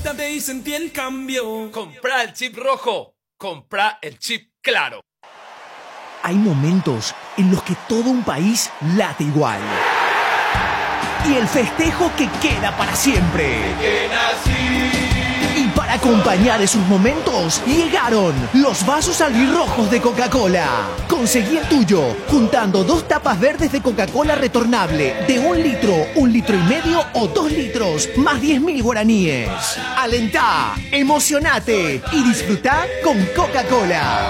Conéctate y sentí el cambio. Comprá el chip rojo. Comprá el chip claro. Hay momentos en los que todo un país late igual. Y el festejo que queda para siempre. Y para acompañar esos momentos, llegaron los vasos albirrojos de Coca-Cola. Conseguí el tuyo, juntando 2 tapas verdes de Coca-Cola retornable de 1 litro, 1,5 litros o 2 litros, más 10.000 guaraníes. Alentá, emocionate y disfrutá con Coca-Cola.